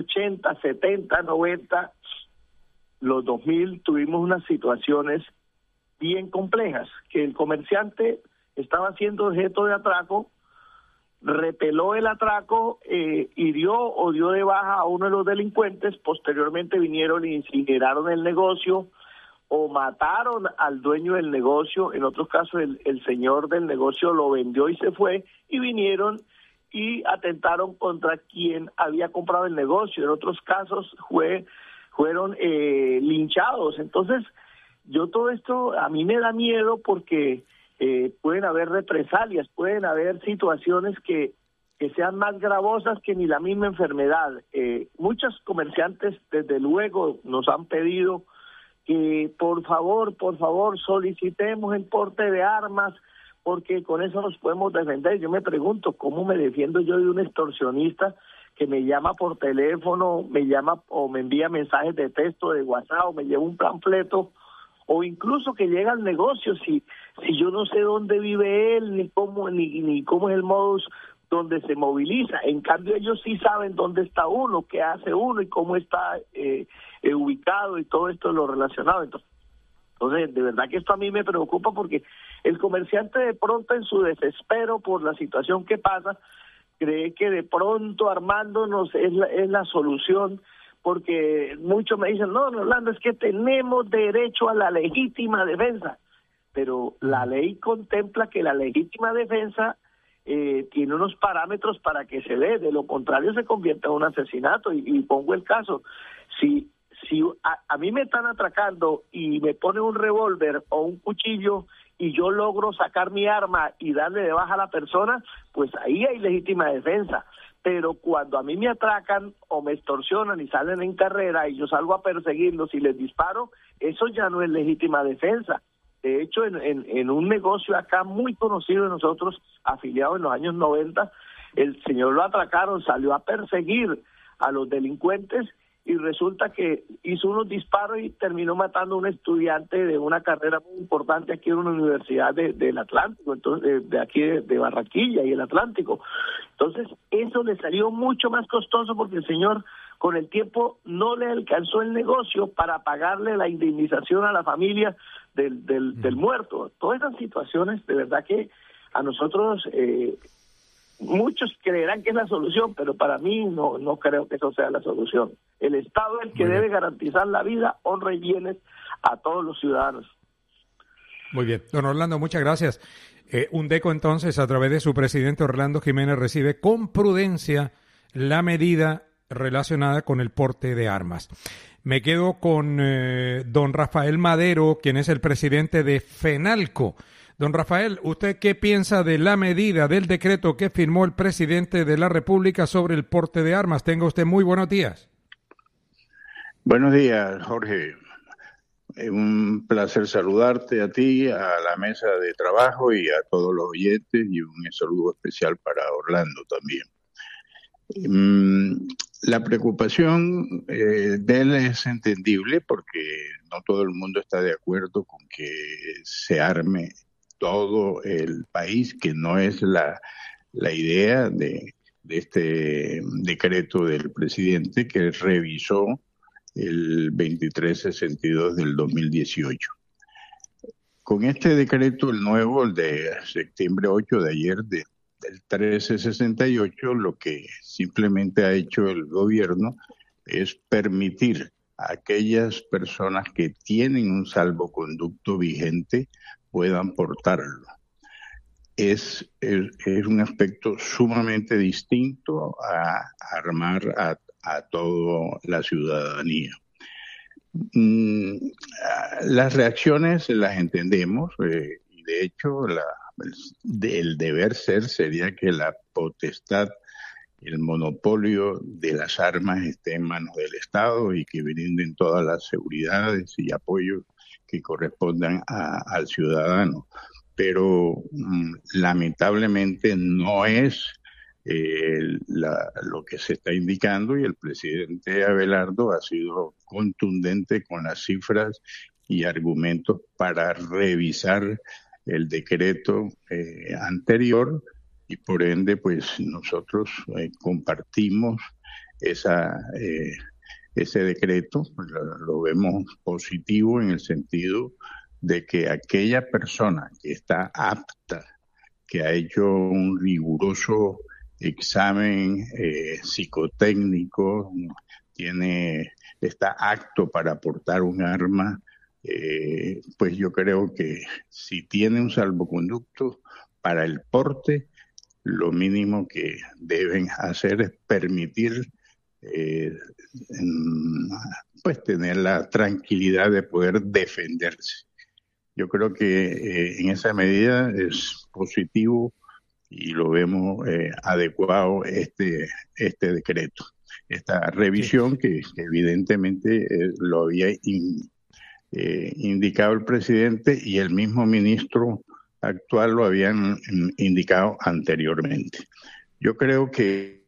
80, 70, 90, los 2000 tuvimos unas situaciones bien complejas, que el comerciante estaba siendo objeto de atraco, repeló el atraco, hirió o dio de baja a uno de los delincuentes, posteriormente vinieron e incineraron el negocio o mataron al dueño del negocio, en otros casos el señor del negocio lo vendió y se fue, y vinieron y atentaron contra quien había comprado el negocio, en otros casos fueron linchados. Entonces, yo todo esto a mí me da miedo porque pueden haber represalias, pueden haber situaciones que sean más gravosas que ni la misma enfermedad. Muchos comerciantes, desde luego, nos han pedido que por favor, solicitemos el porte de armas, porque con eso nos podemos defender. Yo me pregunto, ¿cómo me defiendo yo de un extorsionista que me llama por teléfono, me llama o me envía mensajes de texto, de WhatsApp, o me lleva un panfleto, o incluso que llega al negocio, si yo no sé dónde vive él, ni cómo es el modus donde se moviliza? En cambio ellos sí saben dónde está uno, qué hace uno y cómo está ubicado, y todo esto es lo relacionado. Entonces, de verdad que esto a mí me preocupa, porque el comerciante de pronto, en su desespero por la situación que pasa, cree que de pronto armándonos es la solución, porque muchos me dicen, no, Orlando, es que tenemos derecho a la legítima defensa, pero la ley contempla que la legítima defensa tiene unos parámetros para que se dé, de lo contrario se convierte en un asesinato. Y pongo el caso, si a mí me están atracando y me ponen un revólver o un cuchillo y yo logro sacar mi arma y darle de baja a la persona, pues ahí hay legítima defensa. Pero cuando a mí me atracan o me extorsionan y salen en carrera y yo salgo a perseguirlos y les disparo, eso ya no es legítima defensa. De hecho, en un negocio acá muy conocido de nosotros, afiliado en los años 90, el señor lo atracaron, salió a perseguir a los delincuentes y resulta que hizo unos disparos y terminó matando a un estudiante de una carrera muy importante aquí en una universidad del Atlántico, entonces de aquí de Barranquilla y el Atlántico. Entonces eso le salió mucho más costoso, porque el señor con el tiempo no le alcanzó el negocio para pagarle la indemnización a la familia del muerto. Todas esas situaciones, de verdad que a nosotros muchos creerán que es la solución, pero para mí no creo que eso sea la solución. El Estado es el que debe garantizar la vida, honra y bienes a todos los ciudadanos. Muy bien. Don Orlando, muchas gracias. UNDECO, entonces, a través de su presidente Orlando Jiménez, recibe con prudencia la medida relacionada con el porte de armas. Me quedo con don Rafael Madero, quien es el presidente de FENALCO. Don Rafael, ¿usted qué piensa de la medida del decreto que firmó el presidente de la República sobre el porte de armas? Tenga usted muy buenos días. Buenos días, Jorge. Un placer saludarte a ti, a la mesa de trabajo y a todos los oyentes, y un saludo especial para Orlando también. La preocupación de él es entendible, porque no todo el mundo está de acuerdo con que se arme todo el país, que no es la idea de este decreto del presidente, que revisó el 2362 del 2018. Con este decreto, el nuevo, el de septiembre 8 de ayer, del 1368, lo que simplemente ha hecho el gobierno es permitir a aquellas personas que tienen un salvoconducto vigente puedan portarlo. Es un aspecto sumamente distinto a armar a toda la ciudadanía. Las reacciones las entendemos, y de hecho el deber ser sería que la potestad, el monopolio de las armas esté en manos del Estado y que brinden todas las seguridades y apoyos que correspondan al ciudadano. Pero lamentablemente no es lo que se está indicando, y el presidente Abelardo ha sido contundente con las cifras y argumentos para revisar el decreto anterior, y por ende pues nosotros compartimos ese decreto, pues, lo vemos positivo en el sentido de que aquella persona que está apta, que ha hecho un riguroso examen psicotécnico, está apto para portar un arma, pues yo creo que si tiene un salvoconducto para el porte, lo mínimo que deben hacer es permitir pues tener la tranquilidad de poder defenderse. Yo creo que en esa medida es positivo y lo vemos adecuado este decreto, esta revisión que evidentemente lo había indicado el presidente y el mismo ministro actual lo habían indicado anteriormente. Yo creo que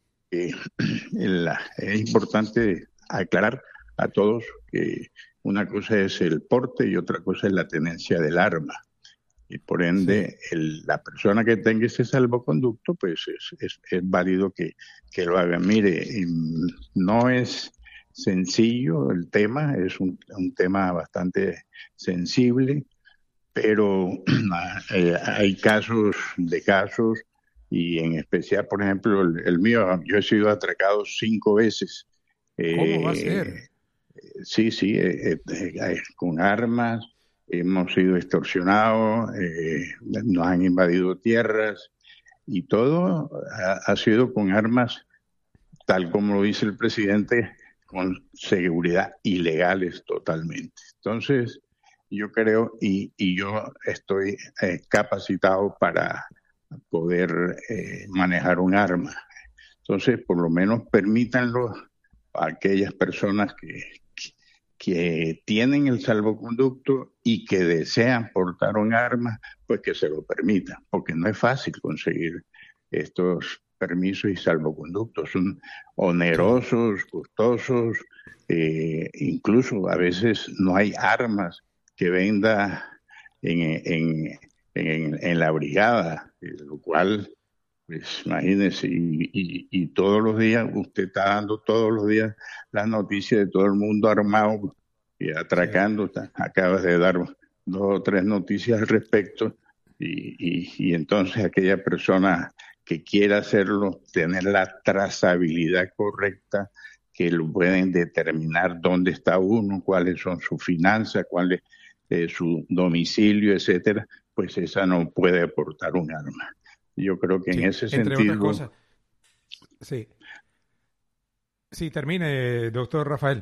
es importante aclarar a todos que una cosa es el porte y otra cosa es la tenencia del arma. Y por ende, la persona que tenga ese salvoconducto, pues es válido que lo haga. Mire, no es sencillo el tema, es un tema bastante sensible, pero hay casos, y en especial, por ejemplo, el mío, yo he sido atracado 5 veces. ¿Cómo va a ser? Sí, con armas, hemos sido extorsionados, nos han invadido tierras y todo ha sido con armas, tal como lo dice el presidente, con seguridad ilegales totalmente. Entonces, yo creo y yo estoy capacitado para poder manejar un arma. Entonces, por lo menos permítanlo a aquellas personas que tienen el salvoconducto y que desean portar un arma, pues que se lo permitan, porque no es fácil conseguir estos permisos y salvoconductos. Son onerosos, costosos, incluso a veces no hay armas que venda en la brigada, lo cual, pues imagínese, y todos los días, usted está dando todos los días las noticias de todo el mundo armado y atracando. Acabas de dar 2 o 3 noticias al respecto, y entonces aquella persona que quiera hacerlo, tener la trazabilidad correcta, que lo pueden determinar dónde está uno, cuáles son sus finanzas, cuál es su domicilio, etcétera, pues esa no puede portar un arma. Yo creo que en ese entre sentido... otras cosas. Sí, termine, doctor Rafael.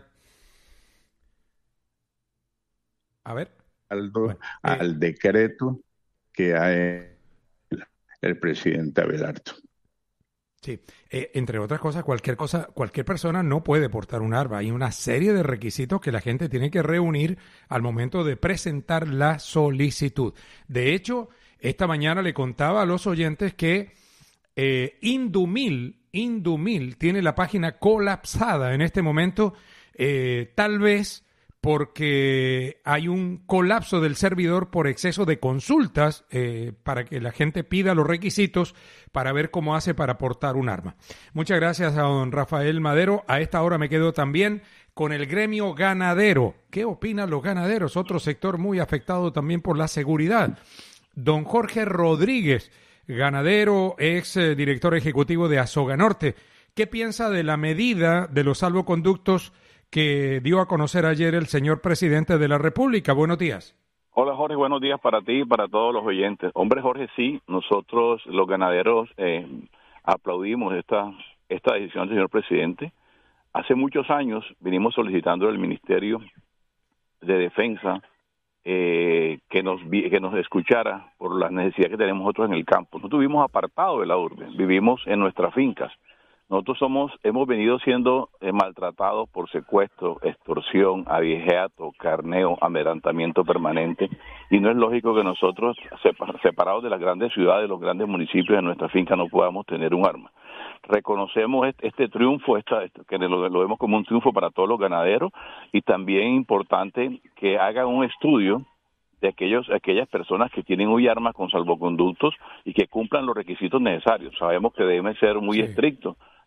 A ver. Al decreto que hay el presidente Abelardo. Sí, entre otras cosas, cualquier persona no puede portar un arma. Hay una serie de requisitos que la gente tiene que reunir al momento de presentar la solicitud. De hecho, esta mañana le contaba a los oyentes que Indumil tiene la página colapsada en este momento, tal vez porque hay un colapso del servidor por exceso de consultas para que la gente pida los requisitos para ver cómo hace para portar un arma. Muchas gracias a don Rafael Madero. A esta hora me quedo también con el gremio ganadero. ¿Qué opinan los ganaderos? Otro sector muy afectado también por la seguridad. Don Jorge Rodríguez, ganadero, ex director ejecutivo de Asoga Norte. ¿Qué piensa de la medida de los salvoconductos que dio a conocer ayer el señor presidente de la República? Buenos días. Hola Jorge, buenos días para ti y para todos los oyentes. Hombre Jorge, sí, nosotros los ganaderos aplaudimos esta decisión del señor presidente. Hace muchos años vinimos solicitando al Ministerio de Defensa que nos escuchara por las necesidades que tenemos nosotros en el campo. Nosotros vivimos apartados de la urbe, vivimos en nuestras fincas. Nosotros hemos venido siendo maltratados por secuestro, extorsión, avijeato, carneo, amedrentamiento permanente, y no es lógico que nosotros, separados de las grandes ciudades, de los grandes municipios de nuestra finca, no podamos tener un arma. Reconocemos este triunfo, que lo vemos como un triunfo para todos los ganaderos, y también es importante que hagan un estudio de aquellas personas que tienen hoy armas con salvoconductos y que cumplan los requisitos necesarios. Sabemos que deben ser muy estrictos,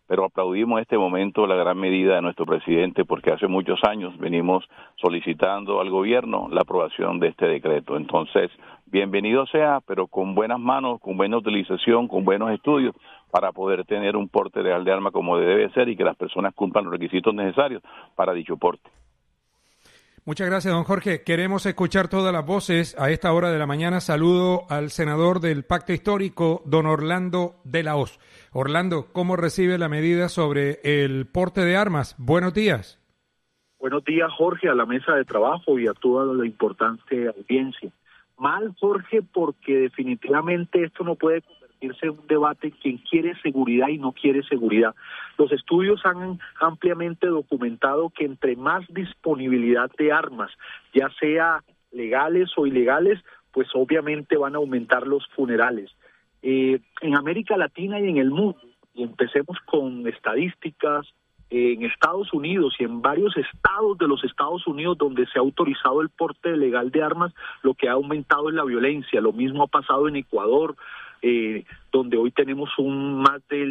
pero aplaudimos en este momento la gran medida de nuestro presidente porque hace muchos años venimos solicitando al gobierno la aprobación de este decreto. Entonces, bienvenido sea, pero con buenas manos, con buena utilización, con buenos estudios para poder tener un porte legal de arma como debe ser y que las personas cumplan los requisitos necesarios para dicho porte. Muchas gracias, don Jorge. Queremos escuchar todas las voces a esta hora de la mañana. Saludo al senador del Pacto Histórico, don Orlando de la Hoz. Orlando, ¿cómo recibe la medida sobre el porte de armas? Buenos días. Buenos días, Jorge, a la mesa de trabajo y a toda la importante audiencia. Mal, Jorge, porque definitivamente esto no puede convertirse en un debate quién quiere seguridad y no quiere seguridad. Los estudios han ampliamente documentado que entre más disponibilidad de armas, ya sea legales o ilegales, pues obviamente van a aumentar los funerales. En América Latina y en el mundo, y empecemos con estadísticas, en Estados Unidos y en varios estados de los Estados Unidos donde se ha autorizado el porte legal de armas, lo que ha aumentado es la violencia. Lo mismo ha pasado en Ecuador, donde hoy tenemos más del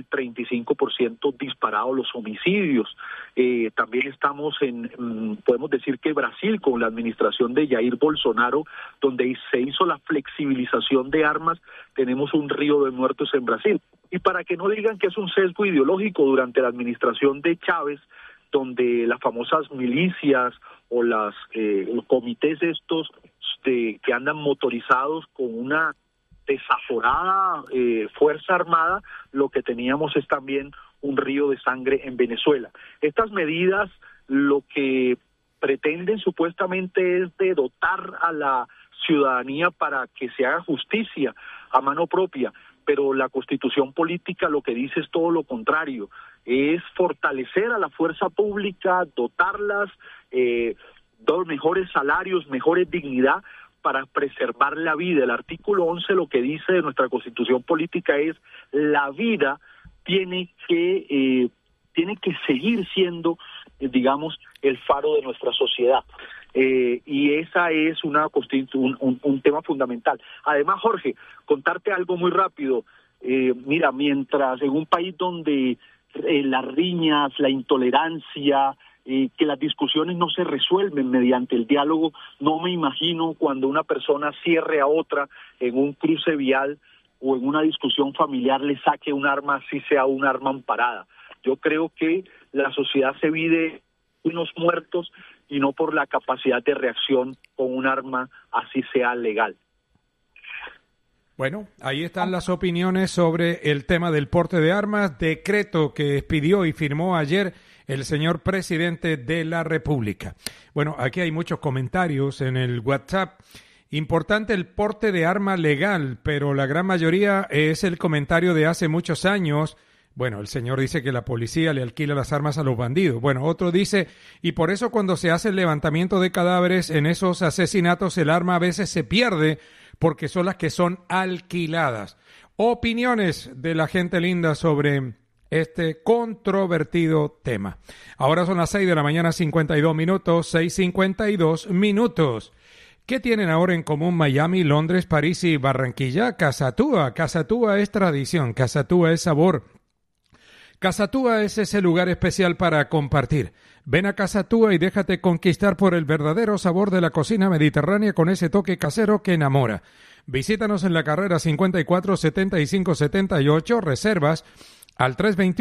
35% disparado los homicidios. También estamos podemos decir que Brasil, con la administración de Jair Bolsonaro, donde se hizo la flexibilización de armas, tenemos un río de muertos en Brasil. Y para que no digan que es un sesgo ideológico, durante la administración de Chávez, donde las famosas milicias o los comités estos que andan motorizados con una desaforada fuerza armada, lo que teníamos es también un río de sangre en Venezuela. Estas medidas lo que pretenden supuestamente es de dotar a la ciudadanía para que se haga justicia a mano propia, pero la Constitución política lo que dice es todo lo contrario, es fortalecer a la fuerza pública, dotarlas, dar mejores salarios, mejores dignidad, para preservar la vida. El artículo 11 lo que dice de nuestra Constitución política es la vida tiene que seguir siendo, digamos, el faro de nuestra sociedad. Y esa es un tema fundamental. Además, Jorge, contarte algo muy rápido. Mira, mientras en un país donde las riñas, la intolerancia, que las discusiones no se resuelven mediante el diálogo, no me imagino cuando una persona cierre a otra en un cruce vial o en una discusión familiar le saque un arma, así sea un arma amparada. Yo creo que la sociedad se vive unos muertos y no por la capacidad de reacción con un arma, así sea legal. Bueno, ahí están las opiniones sobre el tema del porte de armas, decreto que expidió y firmó ayer el señor presidente de la República. Bueno, aquí hay muchos comentarios en el WhatsApp. Importante el porte de arma legal, pero la gran mayoría es el comentario de hace muchos años. Bueno, el señor dice que la policía le alquila las armas a los bandidos. Bueno, otro dice, y por eso cuando se hace el levantamiento de cadáveres en esos asesinatos, el arma a veces se pierde porque son las que son alquiladas. Opiniones de la gente linda sobre este controvertido tema. Ahora son las 6 de la mañana, 52 minutos, 6:52 minutos. ¿Qué tienen ahora en común Miami, Londres, París y Barranquilla? Casatúa. Casatúa es tradición, Casatúa es sabor. Casatúa es ese lugar especial para compartir. Ven a Casatúa y déjate conquistar por el verdadero sabor de la cocina mediterránea con ese toque casero que enamora. Visítanos en la carrera 54-75-78, reservas al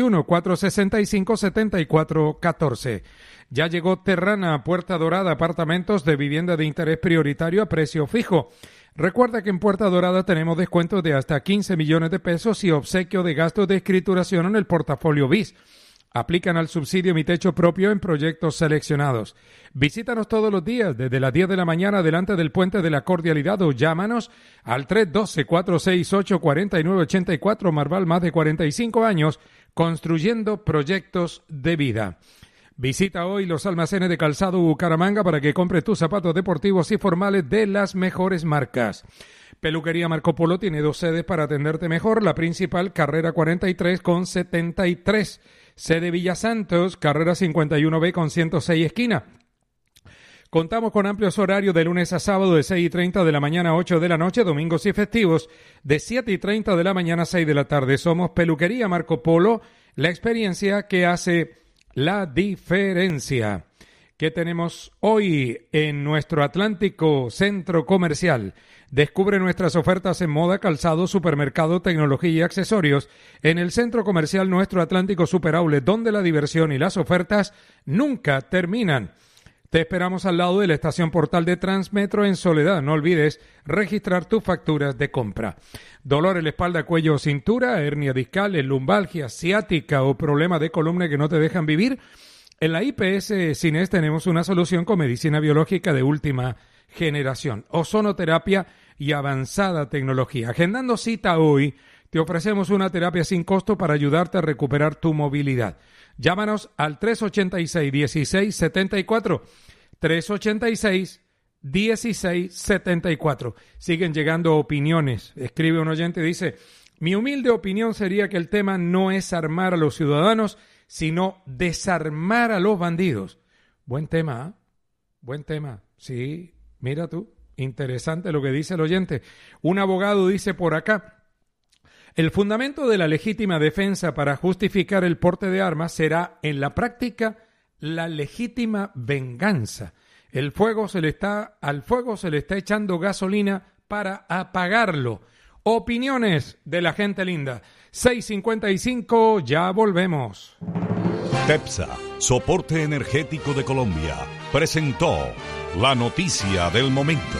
321-465-7414. Ya llegó Terrana, Puerta Dorada, apartamentos de vivienda de interés prioritario a precio fijo. Recuerda que en Puerta Dorada tenemos descuentos de hasta 15 millones de pesos y obsequio de gastos de escrituración en el portafolio BIS. Aplican al subsidio Mi Techo Propio en proyectos seleccionados. Visítanos todos los días desde las 10 de la mañana delante del Puente de la Cordialidad o llámanos al 312-468-4984. Marval, más de 45 años construyendo proyectos de vida. Visita hoy los almacenes de calzado Bucaramanga para que compres tus zapatos deportivos y formales de las mejores marcas. Peluquería Marco Polo tiene 2 sedes para atenderte mejor. La principal, carrera 43 con 73. Sede Villa Santos, carrera 51B con 106 esquina. Contamos con amplios horarios de lunes a sábado de 6:30 de la mañana a 8 de la noche, domingos y festivos de 7:30 de la mañana a 6 de la tarde. Somos Peluquería Marco Polo La experiencia que hace la diferencia. ¿Qué tenemos hoy en nuestro Atlántico Centro Comercial? Descubre nuestras ofertas en moda, calzado, supermercado, tecnología y accesorios en el Centro Comercial Nuestro Atlántico Super Outlet, donde la diversión y las ofertas nunca terminan. Te esperamos al lado de la estación Portal de Transmetro en Soledad. No olvides registrar tus facturas de compra. Dolor en la espalda, cuello o cintura, hernia discal, lumbalgia, ciática o problemas de columna que no te dejan vivir. En la IPS Cines tenemos una solución con medicina biológica de última generación, ozonoterapia y avanzada tecnología. Agendando cita hoy, te ofrecemos una terapia sin costo para ayudarte a recuperar tu movilidad. Llámanos al 386-1674, 386-1674. Siguen llegando opiniones. Escribe un oyente y dice, mi humilde opinión sería que el tema no es armar a los ciudadanos, sino desarmar a los bandidos. Buen tema, ¿eh? Buen tema. Sí, mira tú, interesante lo que dice el oyente. Un abogado dice por acá, el fundamento de la legítima defensa para justificar el porte de armas será en la práctica la legítima venganza. Al fuego se le está echando gasolina para apagarlo. Opiniones de la gente linda. 6:55, ya volvemos. TEPSA, Soporte Energético de Colombia, presentó la noticia del momento.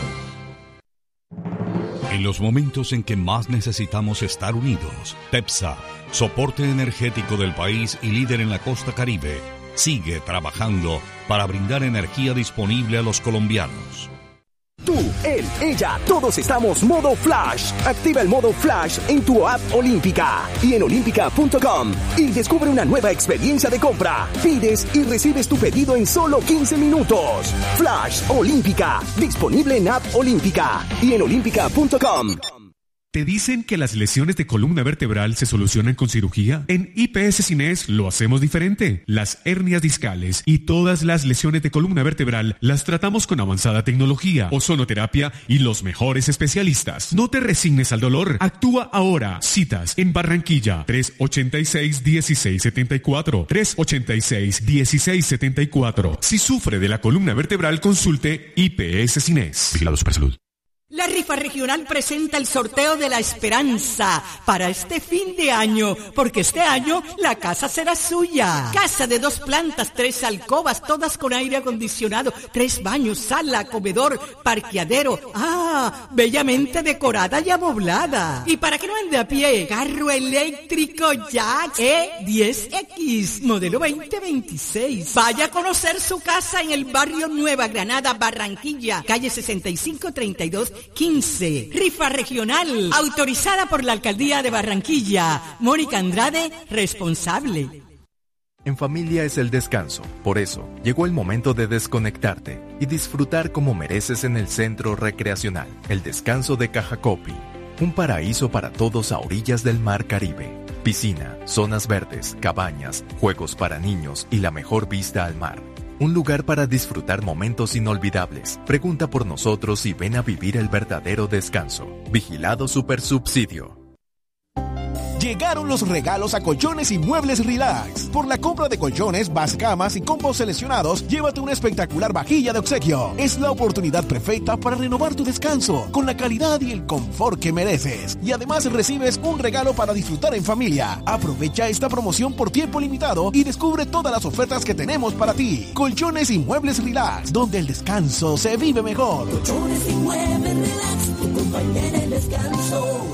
En los momentos en que más necesitamos estar unidos, TEPSA, Soporte Energético del país y líder en la costa Caribe, sigue trabajando para brindar energía disponible a los colombianos. Tú, él, ella, todos estamos modo Flash. Activa el modo Flash en tu app Olímpica y en olímpica.com y descubre una nueva experiencia de compra. Pides y recibes tu pedido en solo 15 minutos. Flash Olímpica, disponible en app Olímpica y en olímpica.com. ¿Te dicen que las lesiones de columna vertebral se solucionan con cirugía? En IPS Cines lo hacemos diferente. Las hernias discales y todas las lesiones de columna vertebral las tratamos con avanzada tecnología, ozonoterapia y los mejores especialistas. No te resignes al dolor. Actúa ahora. Citas en Barranquilla, 386-1674. 386-1674. Si sufre de la columna vertebral, consulte IPS Cines. Vigilado Supersalud. La rifa regional presenta el sorteo de la esperanza para este fin de año, porque este año la casa será suya. Casa de 2 plantas, 3 alcobas, todas con aire acondicionado, 3 baños, sala, comedor, parqueadero. Bellamente decorada y amoblada. Y para que no ande a pie, carro eléctrico Jax E10X, modelo 2026. Vaya a conocer su casa en el barrio Nueva Granada, Barranquilla, calle 653215. Rifa regional, autorizada por la Alcaldía de Barranquilla. Mónica Andrade, responsable. En familia es el descanso. Por eso, llegó el momento de desconectarte y disfrutar como mereces en el Centro Recreacional. El Descanso de Cajacopi. Un paraíso para todos a orillas del Mar Caribe. Piscina, zonas verdes, cabañas, juegos para niños y la mejor vista al mar. Un lugar para disfrutar momentos inolvidables. Pregunta por nosotros y ven a vivir el verdadero descanso. Vigilado Supersubsidio. Llegaron los regalos a Colchones y Muebles Relax. Por la compra de colchones, camas y combos seleccionados, llévate una espectacular vajilla de obsequio. Es la oportunidad perfecta para renovar tu descanso con la calidad y el confort que mereces. Y además recibes un regalo para disfrutar en familia. Aprovecha esta promoción por tiempo limitado y descubre todas las ofertas que tenemos para ti. Colchones y Muebles Relax, donde el descanso se vive mejor. Colchones y Muebles Relax, tu compañera en descanso.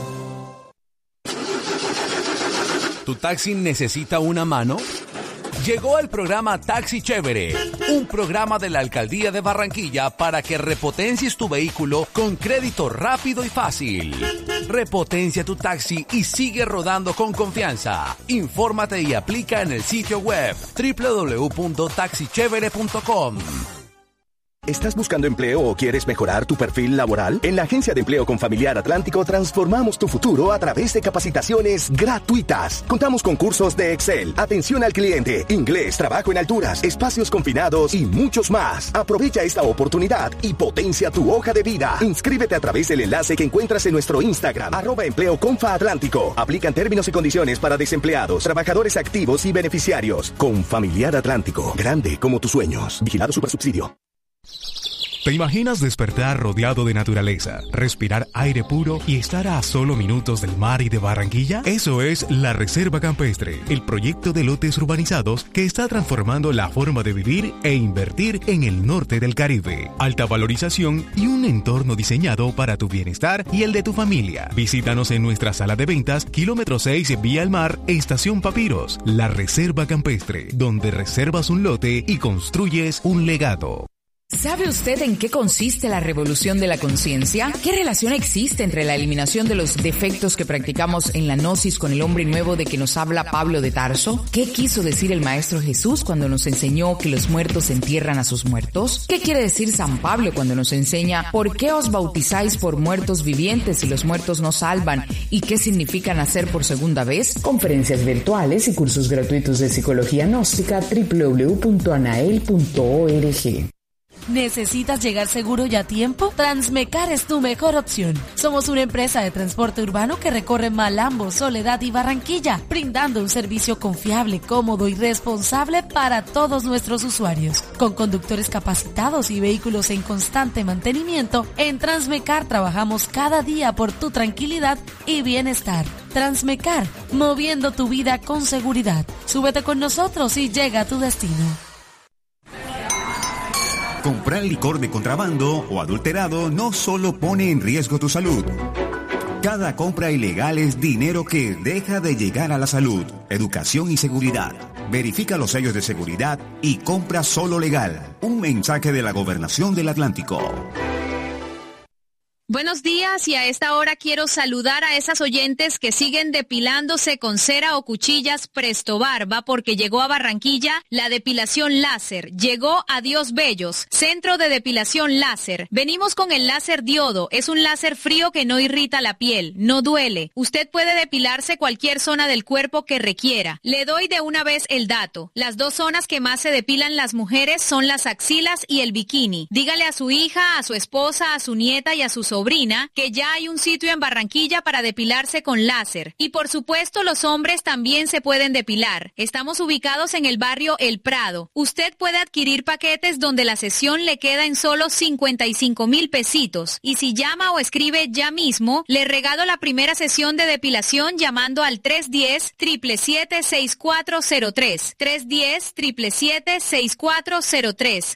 ¿Tu taxi necesita una mano? Llegó el programa Taxi Chévere, un programa de la Alcaldía de Barranquilla para que repotencies tu vehículo con crédito rápido y fácil. Repotencia tu taxi y sigue rodando con confianza. Infórmate y aplica en el sitio web www.taxichevere.com. ¿Estás buscando empleo o quieres mejorar tu perfil laboral? En la Agencia de Empleo Confamiliar Atlántico transformamos tu futuro a través de capacitaciones gratuitas. Contamos con cursos de Excel, atención al cliente, inglés, trabajo en alturas, espacios confinados y muchos más. Aprovecha esta oportunidad y potencia tu hoja de vida. Inscríbete a través del enlace que encuentras en nuestro Instagram, @EmpleoConfaAtlántico. Aplican términos y condiciones para desempleados, trabajadores activos y beneficiarios. Confamiliar Atlántico, grande como tus sueños. Vigilado Supersubsidio. ¿Te imaginas despertar rodeado de naturaleza, respirar aire puro y estar a solo minutos del mar y de Barranquilla? Eso es La Reserva Campestre, el proyecto de lotes urbanizados que está transformando la forma de vivir e invertir en el norte del Caribe. Alta valorización y un entorno diseñado para tu bienestar y el de tu familia. Visítanos en nuestra sala de ventas, kilómetro 6, Vía al Mar, Estación Papiros. La Reserva Campestre, donde reservas un lote y construyes un legado. ¿Sabe usted en qué consiste la revolución de la conciencia? ¿Qué relación existe entre la eliminación de los defectos que practicamos en la gnosis con el hombre nuevo de que nos habla Pablo de Tarso? ¿Qué quiso decir el Maestro Jesús cuando nos enseñó que los muertos entierran a sus muertos? ¿Qué quiere decir San Pablo cuando nos enseña por qué os bautizáis por muertos vivientes si los muertos no salvan? ¿Y qué significa nacer por segunda vez? Conferencias virtuales y cursos gratuitos de psicología gnóstica www.anael.org. ¿Necesitas llegar seguro y a tiempo? Transmecar es tu mejor opción. Somos una empresa de transporte urbano que recorre Malambo, Soledad y Barranquilla, brindando un servicio confiable, cómodo y responsable para todos nuestros usuarios. Con conductores capacitados y vehículos en constante mantenimiento, en Transmecar trabajamos cada día por tu tranquilidad y bienestar. Transmecar, moviendo tu vida con seguridad. Súbete con nosotros y llega a tu destino. Comprar licor de contrabando o adulterado no solo pone en riesgo tu salud. Cada compra ilegal es dinero que deja de llegar a la salud, educación y seguridad. Verifica los sellos de seguridad y compra solo legal. Un mensaje de la Gobernación del Atlántico. Buenos días, y a esta hora quiero saludar a esas oyentes que siguen depilándose con cera o cuchillas Presto Barba, porque llegó a Barranquilla la depilación láser. Llegó a Dios Bellos, centro de depilación láser. Venimos con el láser diodo. Es un láser frío que no irrita la piel, no duele. Usted puede depilarse cualquier zona del cuerpo que requiera. Le doy de una vez el dato. Las dos zonas que más se depilan las mujeres son las axilas y el bikini. Dígale a su hija, a su esposa, a su nieta y a su sobrina que ya hay un sitio en Barranquilla para depilarse con láser. Y por supuesto los hombres también se pueden depilar. Estamos ubicados en el barrio El Prado. Usted puede adquirir paquetes donde la sesión le queda en solo 55,000 pesitos. Y si llama o escribe ya mismo, le regalo la primera sesión de depilación llamando al 310-777-6403. 310-777-6403.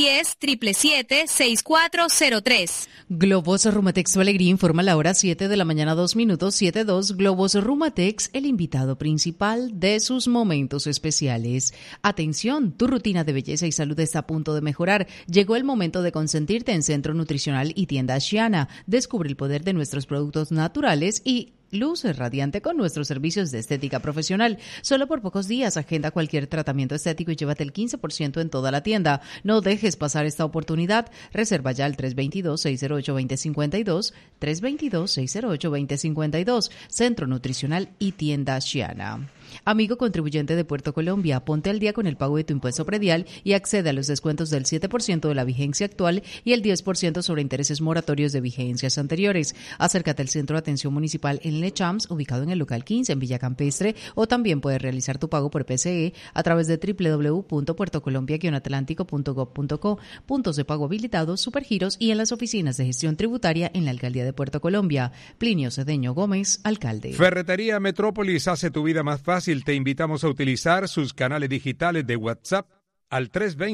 310-777-6403. Globos Rumatex Su Alegría informa la hora 7 de la mañana, 2 minutos, 7:02. Globos Rumatex, el invitado principal de sus momentos especiales. Atención, tu rutina de belleza y salud está a punto de mejorar. Llegó el momento de consentirte en Centro Nutricional y Tienda Shiana. Descubre el poder de nuestros productos naturales y luce radiante con nuestros servicios de estética profesional. Solo por pocos días agenda cualquier tratamiento estético y llévate el 15% en toda la tienda. No dejes pasar esta oportunidad. Reserva ya al 322-608-2052, 322-608-2052, Centro Nutricional y Tienda Shiana. Amigo contribuyente de Puerto Colombia, ponte al día con el pago de tu impuesto predial y accede a los descuentos del 7% de la vigencia actual y el 10% sobre intereses moratorios de vigencias anteriores. Acércate al Centro de Atención Municipal en Lechams, ubicado en el local 15 en Villa Campestre, o también puedes realizar tu pago por PCE a través de www.puertocolombia-atlántico.gov.co, puntos de pago habilitados, supergiros y en las oficinas de gestión tributaria en la Alcaldía de Puerto Colombia. Plinio Cedeño Gómez, alcalde. Ferretería Metrópolis hace tu vida más fácil. Te invitamos a utilizar sus canales digitales de WhatsApp al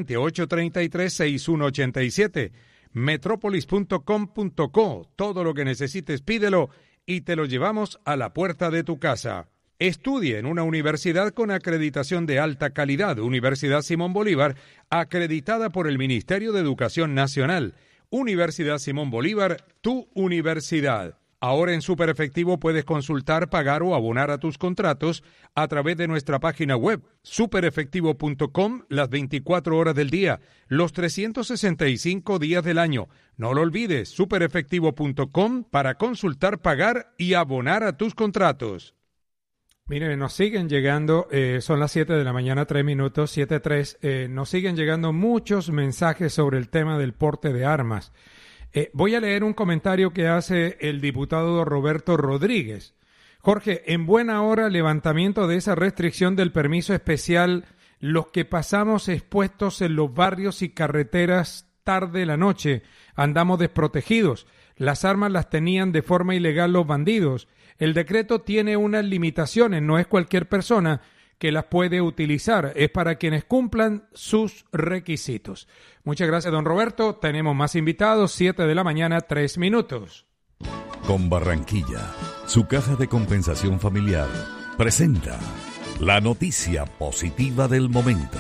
320-833-6187. Metrópolis.com.co. Todo lo que necesites pídelo y te lo llevamos a la puerta de tu casa. Estudie en una universidad con acreditación de alta calidad. Universidad Simón Bolívar, acreditada por el Ministerio de Educación Nacional. Universidad Simón Bolívar, tu universidad. Ahora en Super Efectivo puedes consultar, pagar o abonar a tus contratos a través de nuestra página web, superefectivo.com, las 24 horas del día, los 365 días del año. No lo olvides, superefectivo.com para consultar, pagar y abonar a tus contratos. Miren, nos siguen llegando, son las 7 de la mañana, 3 minutos, 7:03, nos siguen llegando muchos mensajes sobre el tema del porte de armas. Voy a leer un comentario que hace el diputado Roberto Rodríguez. Jorge, en buena hora levantamiento de esa restricción del permiso especial, los que pasamos expuestos en los barrios y carreteras tarde la noche, andamos desprotegidos. Las armas las tenían de forma ilegal los bandidos. El decreto tiene unas limitaciones, no es cualquier persona que las puede utilizar, es para quienes cumplan sus requisitos. Muchas gracias, don Roberto. Tenemos más invitados, 7 de la mañana, 3 minutos. Con Barranquilla, su caja de compensación familiar presenta la noticia positiva del momento.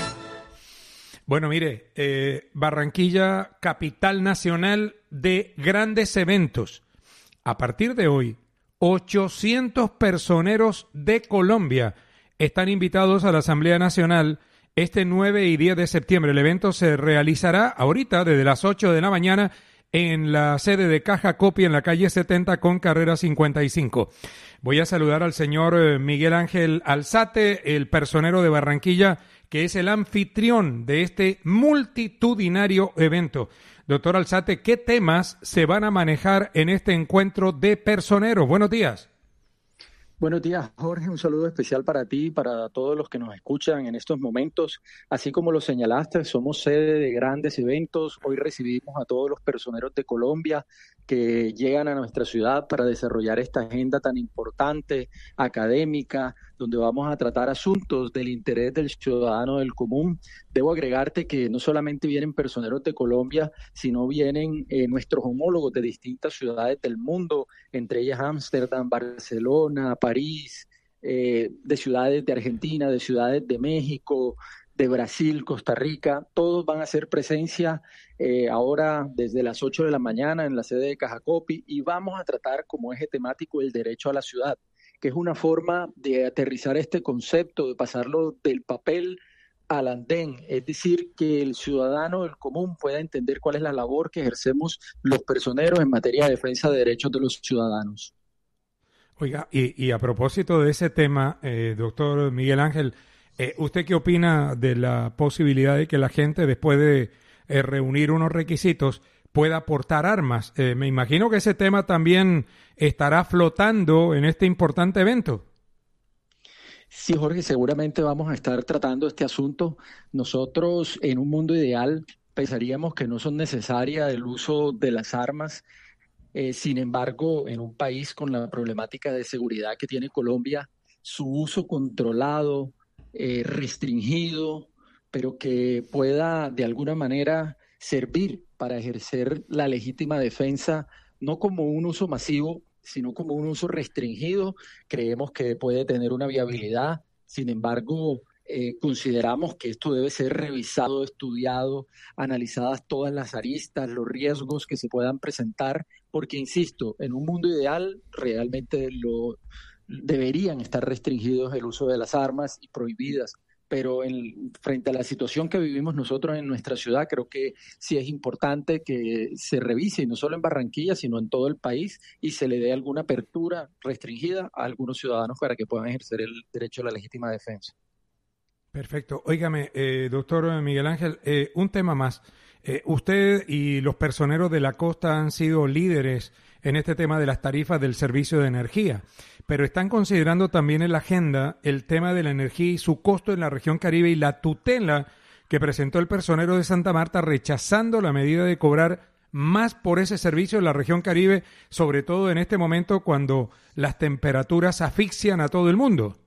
Bueno, mire, Barranquilla, capital nacional de grandes eventos. A partir de hoy, 800 personeros de Colombia están invitados a la Asamblea Nacional este 9 y 10 de septiembre. El evento se realizará ahorita desde las 8 de la mañana en la sede de Caja Copy en la calle 70 con carrera 55. Voy a saludar al señor Miguel Ángel Alzate, el personero de Barranquilla, que es el anfitrión de este multitudinario evento. Doctor Alzate, ¿qué temas se van a manejar en este encuentro de personeros? Buenos días. Buenos días, Jorge. Un saludo especial para ti y para todos los que nos escuchan en estos momentos. Así como lo señalaste, somos sede de grandes eventos. Hoy recibimos a todos los personeros de Colombia que llegan a nuestra ciudad para desarrollar esta agenda tan importante, académica, donde vamos a tratar asuntos del interés del ciudadano del común. Debo agregarte que no solamente vienen personeros de Colombia, sino vienen nuestros homólogos de distintas ciudades del mundo, entre ellas Ámsterdam, Barcelona, París, de ciudades de Argentina, de ciudades de México, de Brasil, Costa Rica. Todos van a hacer presencia ahora desde las 8 de la mañana en la sede de Caja Copy, y vamos a tratar como eje temático el derecho a la ciudad, que es una forma de aterrizar este concepto, de pasarlo del papel al andén, es decir, que el ciudadano del común pueda entender cuál es la labor que ejercemos los personeros en materia de defensa de derechos de los ciudadanos. Oiga, y a propósito de ese tema, doctor Miguel Ángel, ¿usted qué opina de la posibilidad de que la gente, después de reunir unos requisitos, pueda portar armas? Me imagino que ese tema también estará flotando en este importante evento. Sí, Jorge, seguramente vamos a estar tratando este asunto. Nosotros, en un mundo ideal, pensaríamos que no son necesarias el uso de las armas. Sin embargo, en un país con la problemática de seguridad que tiene Colombia, su uso controlado, restringido, pero que pueda de alguna manera servir para ejercer la legítima defensa, no como un uso masivo, sino como un uso restringido, creemos que puede tener una viabilidad. Sin embargo, consideramos que esto debe ser revisado, estudiado, analizadas todas las aristas, los riesgos que se puedan presentar, porque, insisto, en un mundo ideal realmente deberían estar restringidos el uso de las armas y prohibidas. Pero frente a la situación que vivimos nosotros en nuestra ciudad, creo que sí es importante que se revise, y no solo en Barranquilla, sino en todo el país, y se le dé alguna apertura restringida a algunos ciudadanos para que puedan ejercer el derecho a la legítima defensa. Perfecto. Óigame, doctor Miguel Ángel, un tema más. Usted y los personeros de la costa han sido líderes en este tema de las tarifas del servicio de energía, pero están considerando también en la agenda el tema de la energía y su costo en la región Caribe y la tutela que presentó el personero de Santa Marta rechazando la medida de cobrar más por ese servicio en la región Caribe, sobre todo en este momento cuando las temperaturas asfixian a todo el mundo.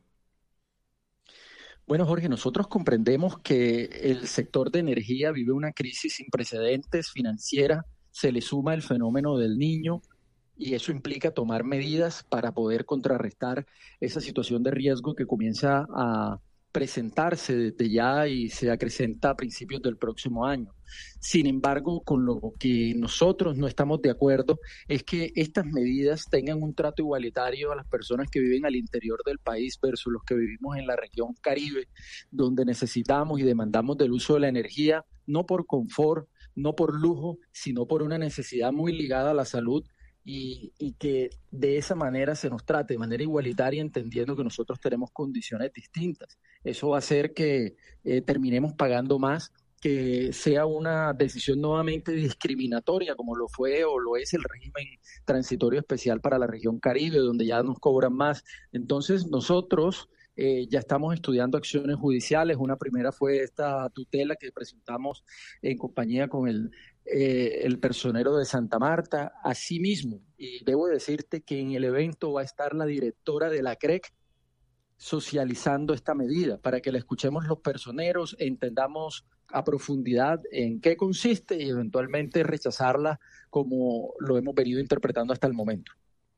Bueno, Jorge, nosotros comprendemos que el sector de energía vive una crisis sin precedentes financiera, se le suma el fenómeno del Niño, y eso implica tomar medidas para poder contrarrestar esa situación de riesgo que comienza a presentarse desde ya y se acrecenta a principios del próximo año. Sin embargo, con lo que nosotros no estamos de acuerdo es que estas medidas tengan un trato igualitario a las personas que viven al interior del país versus los que vivimos en la región Caribe, donde necesitamos y demandamos del uso de la energía, no por confort, no por lujo, sino por una necesidad muy ligada a la salud y que de esa manera se nos trate de manera igualitaria, entendiendo que nosotros tenemos condiciones distintas. Eso va a hacer que terminemos pagando más, que sea una decisión nuevamente discriminatoria, como lo fue o lo es el régimen transitorio especial para la región Caribe, donde ya nos cobran más. Entonces nosotros ya estamos estudiando acciones judiciales. Una primera fue esta tutela que presentamos en compañía con el personero de Santa Marta. Asimismo, y debo decirte que en el evento va a estar la directora de la CREC socializando esta medida para que la escuchemos los personeros, entendamos a profundidad en qué consiste y eventualmente rechazarla como lo hemos venido interpretando hasta el momento.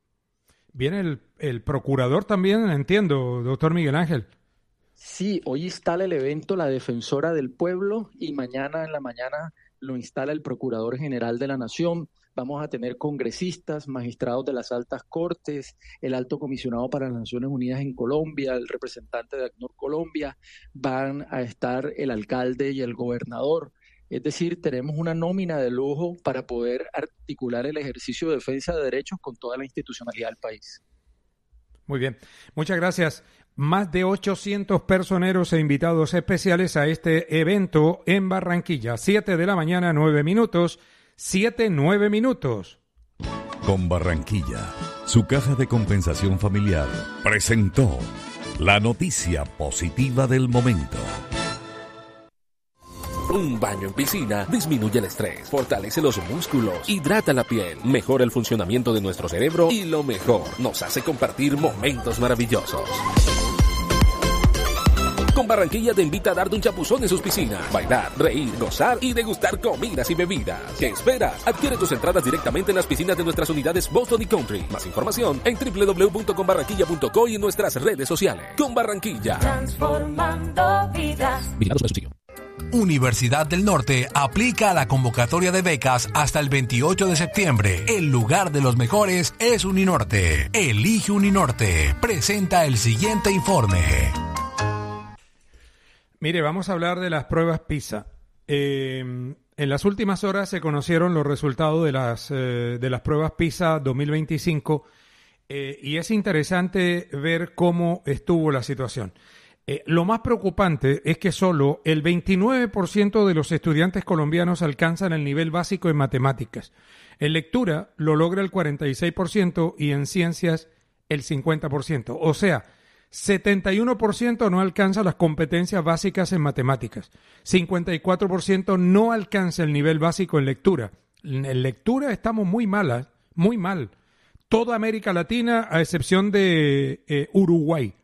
Viene el procurador también, entiendo, doctor Miguel Ángel. Sí, hoy instala el evento la Defensora del Pueblo y mañana en la mañana lo instala el Procurador General de la Nación. Vamos a tener congresistas, magistrados de las altas cortes, el alto comisionado para las Naciones Unidas en Colombia, el representante de ACNUR Colombia, van a estar el alcalde y el gobernador. Es decir, tenemos una nómina de lujo para poder articular el ejercicio de defensa de derechos con toda la institucionalidad del país. Muy bien, muchas gracias. Más de 800 personeros e invitados especiales a este evento en Barranquilla. 7 de la mañana, 9 minutos. 7-9 minutos. Con Barranquilla, su caja de compensación familiar presentó la noticia positiva del momento. Un baño en piscina disminuye el estrés, fortalece los músculos, hidrata la piel, mejora el funcionamiento de nuestro cerebro y lo mejor, nos hace compartir momentos maravillosos. Con Barranquilla te invita a darte un chapuzón en sus piscinas, bailar, reír, gozar y degustar comidas y bebidas. ¿Qué esperas? Adquiere tus entradas directamente en las piscinas de nuestras unidades Boston y Country. Más información en www.conbarranquilla.co y en nuestras redes sociales. Con Barranquilla. Transformando vidas. Universidad del Norte aplica a la convocatoria de becas hasta el 28 de septiembre. El lugar de los mejores es Uninorte. Elige Uninorte. Presenta el siguiente informe. Mire, vamos a hablar de las pruebas PISA. En las últimas horas se conocieron los resultados de las pruebas PISA 2025 y es interesante ver cómo estuvo la situación. Lo más preocupante es que solo el 29% de los estudiantes colombianos alcanzan el nivel básico en matemáticas. En lectura lo logra el 46% y en ciencias el 50%. O sea, 71% no alcanza las competencias básicas en matemáticas. 54% no alcanza el nivel básico en lectura. En lectura estamos muy mal. Toda América Latina, a excepción de Uruguay.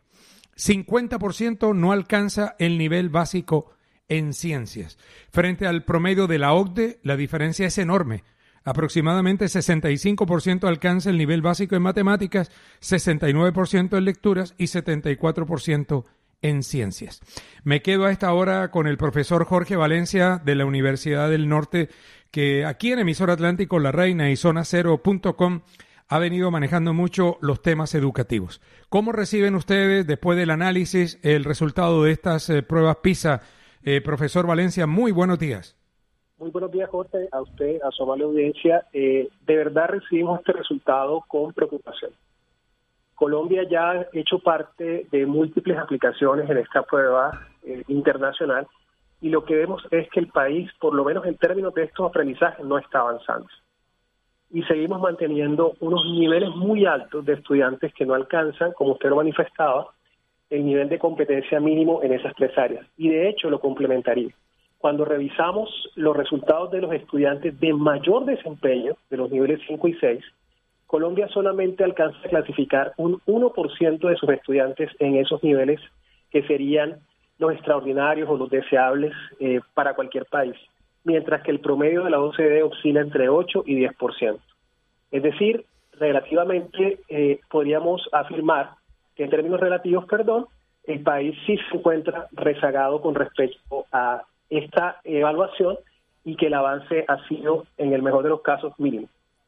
50% no alcanza el nivel básico en ciencias. Frente al promedio de la OCDE, la diferencia es enorme. Aproximadamente 65% alcanza el nivel básico en matemáticas, 69% en lecturas y 74% en ciencias. Me quedo a esta hora con el profesor Jorge Valencia de la Universidad del Norte, que aquí en Emisor Atlántico, La Reina y zonacero.com ha venido manejando mucho los temas educativos. ¿Cómo reciben ustedes, después del análisis, el resultado de estas pruebas PISA? Profesor Valencia, muy buenos días. Muy buenos días, Jorge, a usted, a su amable audiencia. De verdad recibimos este resultado con preocupación. Colombia ya ha hecho parte de múltiples aplicaciones en esta prueba internacional y lo que vemos es que el país, por lo menos en términos de estos aprendizajes, no está avanzando. Y seguimos manteniendo unos niveles muy altos de estudiantes que no alcanzan, como usted lo manifestaba, el nivel de competencia mínimo en esas tres áreas. Y de hecho lo complementaría. Cuando revisamos los resultados de los estudiantes de mayor desempeño, de los niveles 5 y 6, Colombia solamente alcanza a clasificar un 1% de sus estudiantes en esos niveles que serían los extraordinarios o los deseables para cualquier país, mientras que el promedio de la OCDE oscila entre 8 y 10%. Es decir, relativamente podríamos afirmar que en términos relativos, el país sí se encuentra rezagado con respecto a esta evaluación y que el avance ha sido, en el mejor de los casos, mínimo.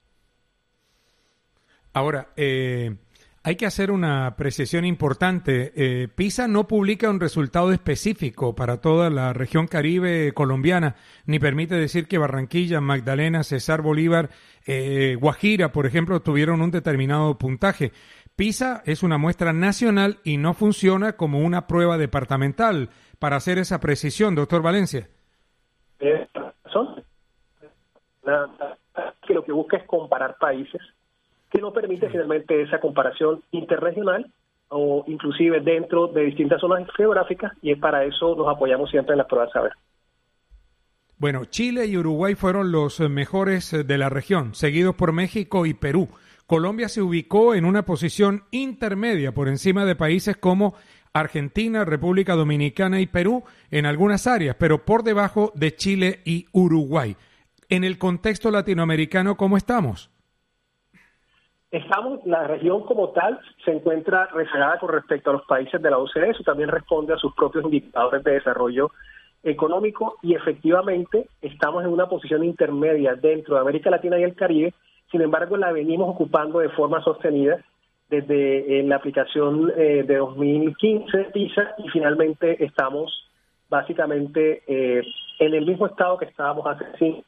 Ahora, hay que hacer una precisión importante. PISA no publica un resultado específico para toda la región Caribe colombiana, ni permite decir que Barranquilla, Magdalena, Cesar Bolívar, Guajira, por ejemplo, tuvieron un determinado puntaje. PISA es una muestra nacional y no funciona como una prueba departamental. Para hacer esa precisión, doctor Valencia. Que lo que busca es comparar países, que no permite finalmente esa comparación interregional o inclusive dentro de distintas zonas geográficas, y es para eso nos apoyamos siempre en las pruebas saber. Bueno, Chile y Uruguay fueron los mejores de la región, seguidos por México y Perú. Colombia se ubicó en una posición intermedia por encima de países como Argentina, República Dominicana y Perú en algunas áreas, pero por debajo de Chile y Uruguay. En el contexto latinoamericano, ¿cómo estamos? La región como tal se encuentra rezagada con respecto a los países de la OCDE. Eso también responde a sus propios indicadores de desarrollo económico, y efectivamente estamos en una posición intermedia dentro de América Latina y el Caribe. Sin embargo, la venimos ocupando de forma sostenida desde la aplicación de 2015 de PISA, y finalmente estamos básicamente en el mismo estado que estábamos hace 5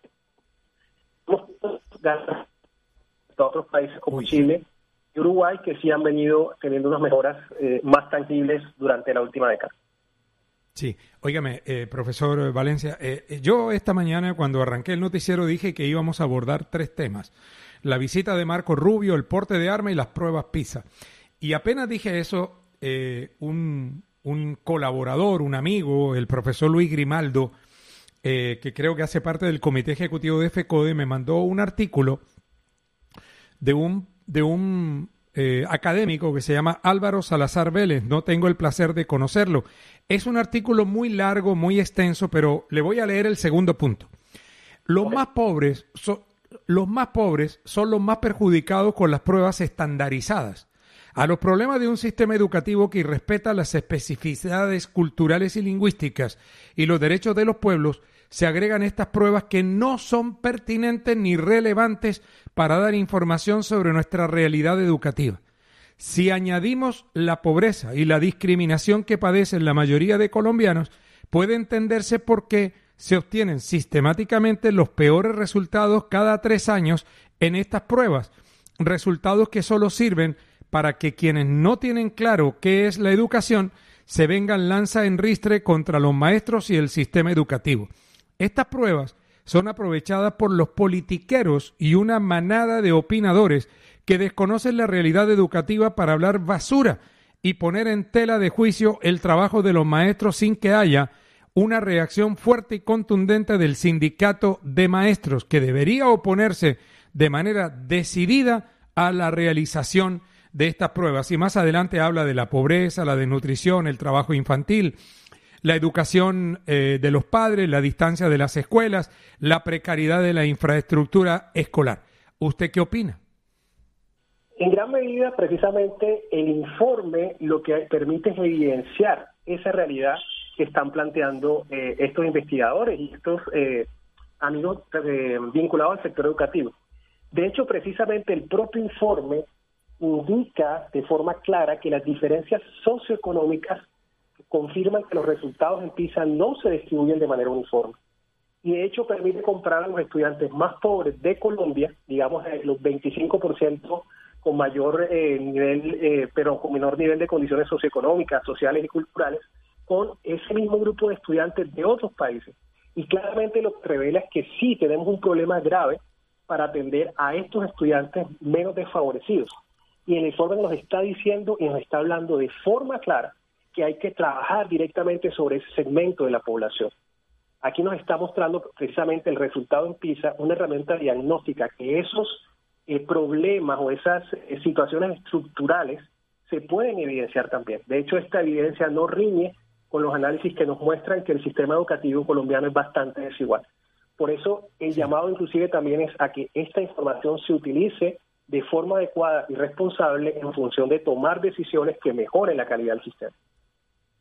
años. Otros países como Chile y Uruguay, que sí han venido teniendo unas mejoras más tangibles durante la última década. Sí, óigame, profesor Valencia, yo esta mañana cuando arranqué el noticiero dije que íbamos a abordar 3 temas: la visita de Marco Rubio, el porte de armas y las pruebas PISA. Y apenas dije eso, un colaborador, un amigo, el profesor Luis Grimaldo, que creo que hace parte del comité ejecutivo de FECODE, me mandó un artículo de un académico que se llama Álvaro Salazar Vélez. No tengo el placer de conocerlo. Es un artículo muy largo, muy extenso, pero le voy a leer el segundo punto. Los más pobres son los más perjudicados con las pruebas estandarizadas. A los problemas de un sistema educativo que irrespeta las especificidades culturales y lingüísticas y los derechos de los pueblos, se agregan estas pruebas que no son pertinentes ni relevantes para dar información sobre nuestra realidad educativa. Si añadimos la pobreza y la discriminación que padecen la mayoría de colombianos, puede entenderse por qué se obtienen sistemáticamente los peores resultados cada 3 años en estas pruebas, resultados que solo sirven para que quienes no tienen claro qué es la educación se vengan lanza en ristre contra los maestros y el sistema educativo. Estas pruebas son aprovechadas por los politiqueros y una manada de opinadores que desconocen la realidad educativa para hablar basura y poner en tela de juicio el trabajo de los maestros sin que haya una reacción fuerte y contundente del sindicato de maestros, que debería oponerse de manera decidida a la realización de estas pruebas. Y más adelante habla de la pobreza, la desnutrición, el trabajo infantil, la educación de los padres, la distancia de las escuelas, la precariedad de la infraestructura escolar. ¿Usted qué opina? En gran medida, precisamente, el informe lo que permite es evidenciar esa realidad que están planteando estos investigadores y estos amigos vinculados al sector educativo. De hecho, precisamente el propio informe indica de forma clara que las diferencias socioeconómicas confirman que los resultados en PISA no se distribuyen de manera uniforme. Y de hecho permite comparar a los estudiantes más pobres de Colombia, digamos los 25% con mayor nivel, pero con menor nivel de condiciones socioeconómicas, sociales y culturales, con ese mismo grupo de estudiantes de otros países. Y claramente lo que revela es que sí tenemos un problema grave para atender a estos estudiantes menos desfavorecidos. Y el informe nos está diciendo y nos está hablando de forma clara que hay que trabajar directamente sobre ese segmento de la población. Aquí nos está mostrando precisamente el resultado en PISA, una herramienta diagnóstica, que esos problemas o esas situaciones estructurales se pueden evidenciar también. De hecho, esta evidencia no riñe con los análisis que nos muestran que el sistema educativo colombiano es bastante desigual. Por eso, el llamado inclusive también es a que esta información se utilice de forma adecuada y responsable en función de tomar decisiones que mejoren la calidad del sistema.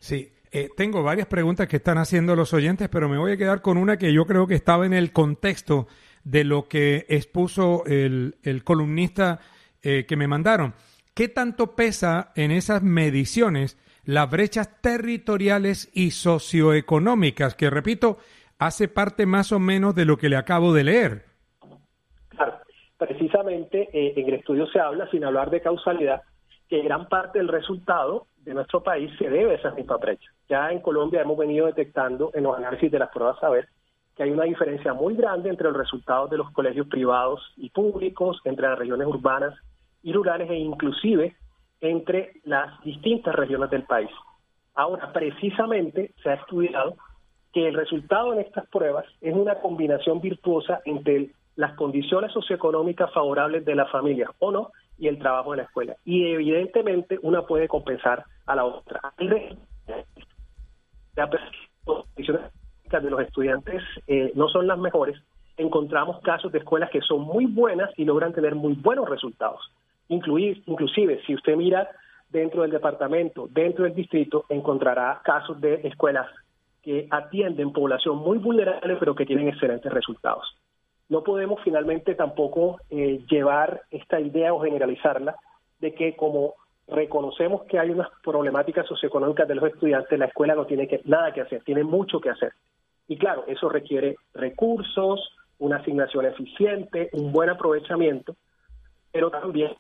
Sí, tengo varias preguntas que están haciendo los oyentes, pero me voy a quedar con una que yo creo que estaba en el contexto de lo que expuso el columnista que me mandaron. ¿Qué tanto pesa en esas mediciones las brechas territoriales y socioeconómicas? Que, repito, hace parte más o menos de lo que le acabo de leer. Claro, precisamente en el estudio se habla, sin hablar de causalidad, que gran parte del resultado de nuestro país se debe a esas mismas brechas. Ya en Colombia hemos venido detectando en los análisis de las pruebas saber que hay una diferencia muy grande entre los resultados de los colegios privados y públicos, entre las regiones urbanas y rurales e inclusive entre las distintas regiones del país. Ahora, precisamente se ha estudiado que el resultado en estas pruebas es una combinación virtuosa entre las condiciones socioeconómicas favorables de la familia o no y el trabajo de la escuela. Y evidentemente una puede compensar a la otra. Las condiciones de los estudiantes no son las mejores. Encontramos casos de escuelas que son muy buenas y logran tener muy buenos resultados. Inclusive, si usted mira dentro del departamento, dentro del distrito, encontrará casos de escuelas que atienden población muy vulnerable, pero que tienen excelentes resultados. No podemos finalmente tampoco llevar esta idea o generalizarla de que como reconocemos que hay unas problemáticas socioeconómicas de los estudiantes, la escuela no tiene nada que hacer, tiene mucho que hacer. Y claro, eso requiere recursos, una asignación eficiente, un buen aprovechamiento, pero también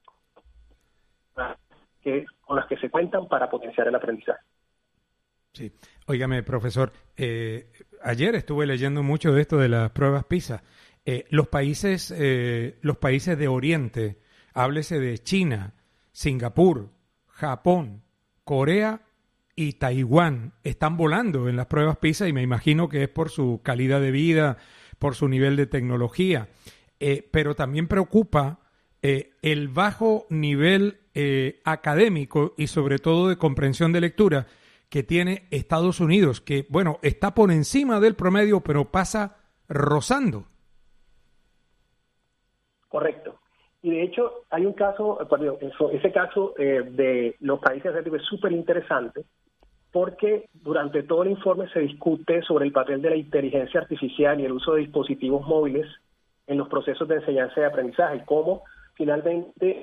con las que se cuentan para potenciar el aprendizaje. Sí. Óigame, profesor, ayer estuve leyendo mucho de esto de las pruebas PISA. Los países de Oriente, háblese de China, Singapur, Japón, Corea y Taiwán, están volando en las pruebas PISA y me imagino que es por su calidad de vida, por su nivel de tecnología. Pero también preocupa el bajo nivel académico y sobre todo de comprensión de lectura que tiene Estados Unidos, que, bueno, está por encima del promedio, pero pasa rozando. Correcto. Y de hecho, hay un caso, ese caso de los países asiáticos es súper interesante, porque durante todo el informe se discute sobre el papel de la inteligencia artificial y el uso de dispositivos móviles en los procesos de enseñanza y aprendizaje, y cómo finalmente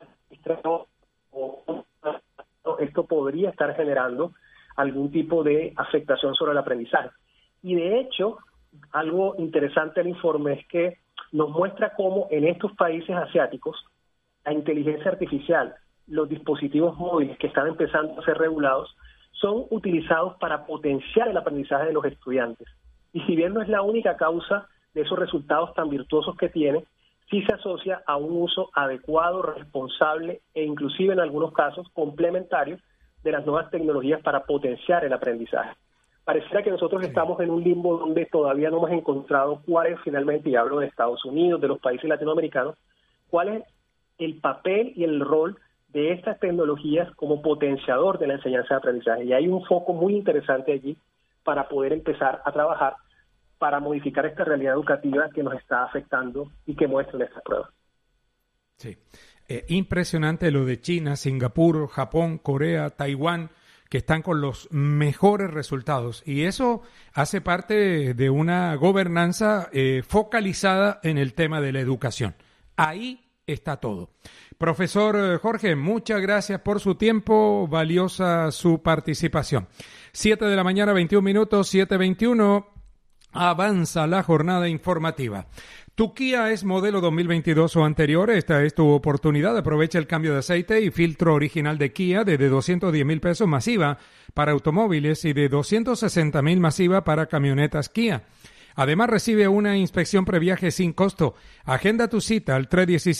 esto podría estar generando algún tipo de afectación sobre el aprendizaje. Y de hecho, algo interesante del informe es que nos muestra cómo en estos países asiáticos la inteligencia artificial, los dispositivos móviles que están empezando a ser regulados, son utilizados para potenciar el aprendizaje de los estudiantes. Y si bien no es la única causa de esos resultados tan virtuosos que tiene, sí se asocia a un uso adecuado, responsable e inclusive en algunos casos complementario de las nuevas tecnologías para potenciar el aprendizaje. Pareciera que nosotros estamos en un limbo donde todavía no hemos encontrado cuál es finalmente, y hablo de Estados Unidos, de los países latinoamericanos, cuál es el papel y el rol de estas tecnologías como potenciador de la enseñanza de aprendizaje. Y hay un foco muy interesante allí para poder empezar a trabajar para modificar esta realidad educativa que nos está afectando y que muestran estas pruebas. Sí. Impresionante lo de China, Singapur, Japón, Corea, Taiwán, que están con los mejores resultados. Y eso hace parte de una gobernanza focalizada en el tema de la educación. Ahí está todo. Profesor Jorge, muchas gracias por su tiempo, valiosa su participación. 7 de la mañana, 21 minutos, 7:21. Avanza la jornada informativa. ¿Tu Kia es modelo 2022 o anterior? Esta es tu oportunidad. Aprovecha el cambio de aceite y filtro original de Kia de 210,000 pesos masiva para automóviles y de 260,000 masiva para camionetas Kia. Además, recibe una inspección previaje sin costo. Agenda tu cita al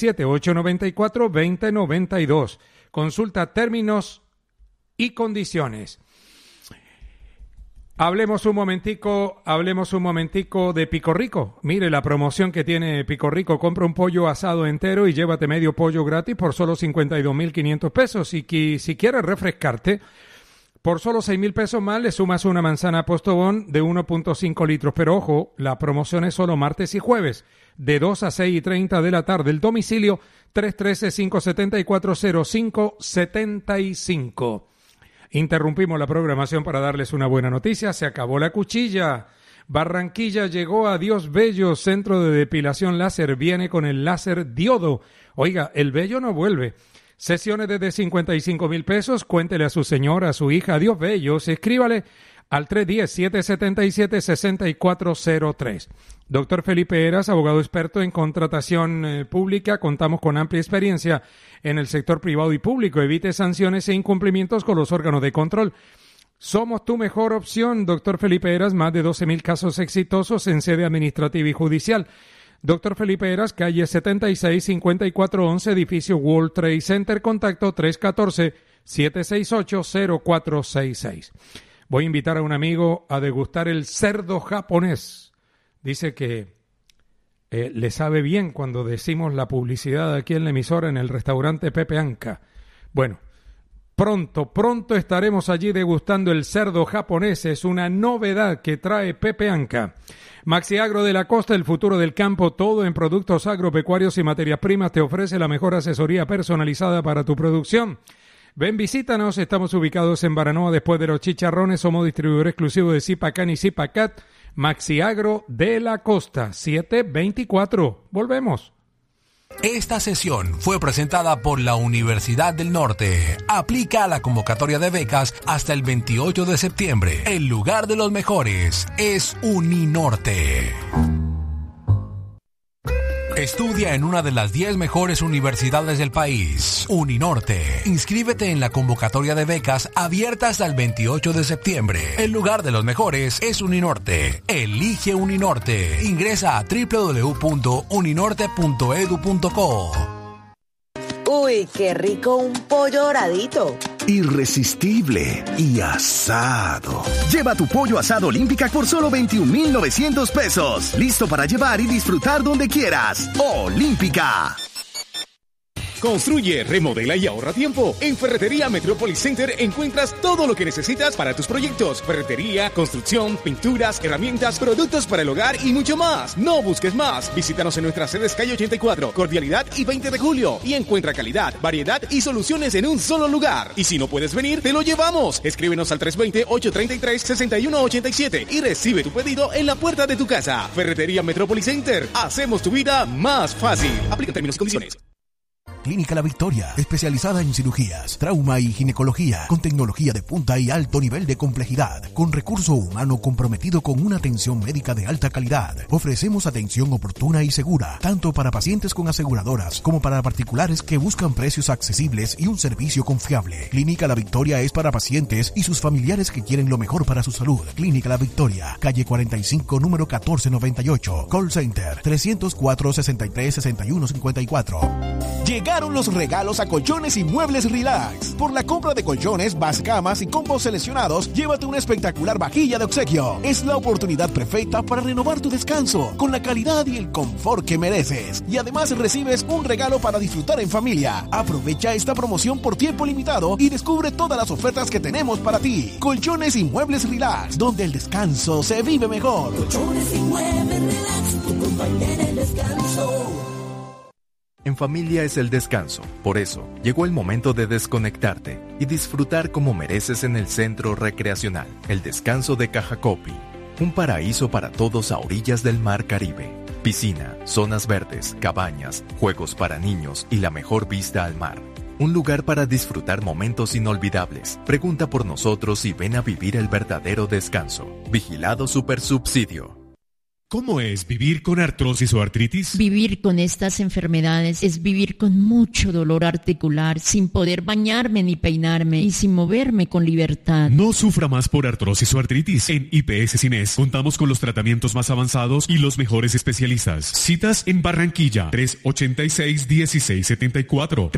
317-894-2092. Consulta términos y condiciones. Hablemos un momentico de Pico Rico. Mire la promoción que tiene Pico Rico. Compra un pollo asado entero y llévate medio pollo gratis por solo 52,500 pesos. Y si quieres refrescarte, por solo 6,000 pesos más le sumas una manzana Postobón de 1.5 litros. Pero ojo, la promoción es solo martes y jueves, de 2 a 6:30 de la tarde. El domicilio 313-574-0575. Interrumpimos la programación para darles una buena noticia. Se acabó la cuchilla. Barranquilla llegó a Dios Bello, centro de depilación láser. Viene con el láser diodo. Oiga, el bello no vuelve. Sesiones desde 55,000 pesos. Cuéntele a su señora, a su hija, Dios Bello. Escríbale al 310-777-6403. Doctor Felipe Heras, abogado experto en contratación pública. Contamos con amplia experiencia en el sector privado y público. Evite sanciones e incumplimientos con los órganos de control. Somos tu mejor opción, doctor Felipe Heras. Más de 12,000 casos exitosos en sede administrativa y judicial. Doctor Felipe Heras, calle 76-5411, edificio World Trade Center. Contacto 314-768-0466. Voy a invitar a un amigo a degustar el cerdo japonés. Dice que le sabe bien cuando decimos la publicidad aquí en la emisora en el restaurante Pepe Anca. Bueno, pronto estaremos allí degustando el cerdo japonés. Es una novedad que trae Pepe Anca. Maxi Agro de la Costa, el futuro del campo, todo en productos agropecuarios y materias primas. Te ofrece la mejor asesoría personalizada para tu producción. Ven, visítanos, estamos ubicados en Baranoa después de los Chicharrones, somos distribuidor exclusivo de Zipacan y Zipacat. Maxi Agro de la Costa, 724. Volvemos. Esta sesión fue presentada por la Universidad del Norte. Aplica a la convocatoria de becas hasta el 28 de septiembre. El lugar de los mejores es Uninorte. Estudia en una de las 10 mejores universidades del país, Uninorte. Inscríbete en la convocatoria de becas abierta hasta el 28 de septiembre. El lugar de los mejores es Uninorte. Elige Uninorte. Ingresa a www.uninorte.edu.co. Uy, qué rico un pollo doradito. Irresistible y asado. Lleva tu pollo asado Olímpica por solo 21,900 pesos. Listo para llevar y disfrutar donde quieras. Olímpica. Construye, remodela y ahorra tiempo. En Ferretería Metropolis Center encuentras todo lo que necesitas para tus proyectos. Ferretería, construcción, pinturas, herramientas, productos para el hogar y mucho más. No busques más. Visítanos en nuestras sedes calle 84, Cordialidad y 20 de Julio. Y encuentra calidad, variedad y soluciones en un solo lugar. Y si no puedes venir, te lo llevamos. Escríbenos al 320-833-6187 y recibe tu pedido en la puerta de tu casa. Ferretería Metropolis Center. Hacemos tu vida más fácil. Aplica términos y condiciones. Clínica La Victoria, especializada en cirugías, trauma y ginecología, con tecnología de punta y alto nivel de complejidad, con recurso humano comprometido con una atención médica de alta calidad. Ofrecemos atención oportuna y segura, tanto para pacientes con aseguradoras como para particulares que buscan precios accesibles y un servicio confiable. Clínica La Victoria es para pacientes y sus familiares que quieren lo mejor para su salud. Clínica La Victoria, calle 45, número 1498, call center 304-63-6154. Llegaron los regalos a Colchones y Muebles Relax. Por la compra de colchones, camas y combos seleccionados, llévate una espectacular vajilla de obsequio. Es la oportunidad perfecta para renovar tu descanso con la calidad y el confort que mereces. Y además recibes un regalo para disfrutar en familia. Aprovecha esta promoción por tiempo limitado y descubre todas las ofertas que tenemos para ti. Colchones y Muebles Relax, donde el descanso se vive mejor. Colchones y Muebles Relax, tu compañera en descanso. En familia es el descanso. Por eso, llegó el momento de desconectarte y disfrutar como mereces en el Centro Recreacional, el Descanso de Cajacopi. Un paraíso para todos a orillas del Mar Caribe. Piscina, zonas verdes, cabañas, juegos para niños y la mejor vista al mar. Un lugar para disfrutar momentos inolvidables. Pregunta por nosotros y ven a vivir el verdadero descanso. Vigilado Supersubsidio. ¿Cómo es vivir con artrosis o artritis? Vivir con estas enfermedades es vivir con mucho dolor articular, sin poder bañarme ni peinarme y sin moverme con libertad. No sufra más por artrosis o artritis. En IPS Cines contamos con los tratamientos más avanzados y los mejores especialistas. Citas en Barranquilla, 386-1674,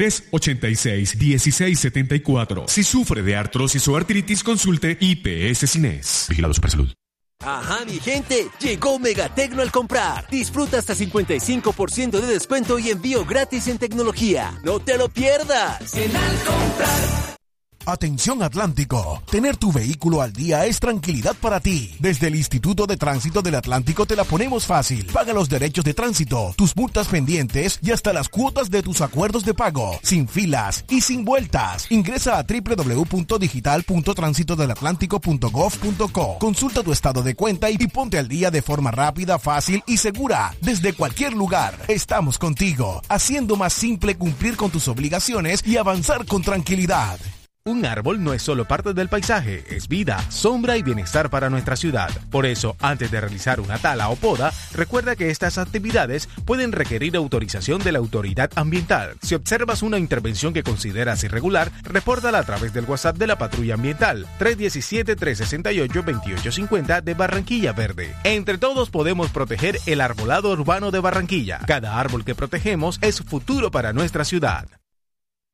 386-1674. Si sufre de artrosis o artritis, consulte IPS Cines. Vigilado Supersalud. Ajá, mi gente, llegó Megatecno al comprar. Disfruta hasta 55% de descuento y envío gratis en tecnología. ¡No te lo pierdas! En al comprar. Atención Atlántico, tener tu vehículo al día es tranquilidad para ti. Desde el Instituto de Tránsito del Atlántico te la ponemos fácil. Paga los derechos de tránsito, tus multas pendientes y hasta las cuotas de tus acuerdos de pago, sin filas y sin vueltas. Ingresa a www.digital.transitodelatlántico.gov.co. Consulta tu estado de cuenta y ponte al día de forma rápida, fácil y segura. Desde cualquier lugar, estamos contigo, haciendo más simple cumplir con tus obligaciones y avanzar con tranquilidad. Un árbol no es solo parte del paisaje, es vida, sombra y bienestar para nuestra ciudad. Por eso, antes de realizar una tala o poda, recuerda que estas actividades pueden requerir autorización de la autoridad ambiental. Si observas una intervención que consideras irregular, repórtala a través del WhatsApp de la Patrulla Ambiental 317-368-2850 de Barranquilla Verde. Entre todos podemos proteger el arbolado urbano de Barranquilla. Cada árbol que protegemos es futuro para nuestra ciudad.